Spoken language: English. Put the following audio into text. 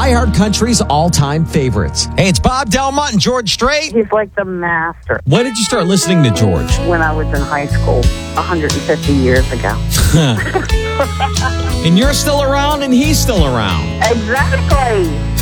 iHeartCountry's all-time favorites. Hey, it's Bob Delmont and George Strait. He's like the master. When did you start listening to George? When I was in high school, 150 years ago. And you're still around and he's still around. Exactly.